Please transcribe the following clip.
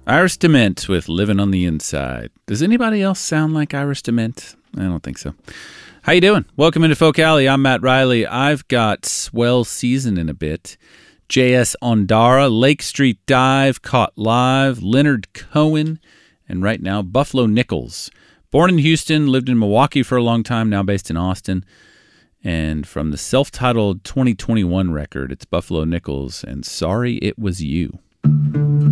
Iris DeMent with Living on the Inside. Does anybody else sound like Iris DeMent? I don't think so. How you doing? Welcome into Folk Alley. I'm Matt Riley. I've got Swell Season in a bit. J.S. Ondara, Lake Street Dive, Caught Live, Leonard Cohen, and right now, Buffalo Nichols. Born in Houston, lived in Milwaukee for a long time, now based in Austin. And from the self-titled 2021 record, it's Buffalo Nichols and Sorry It Was You.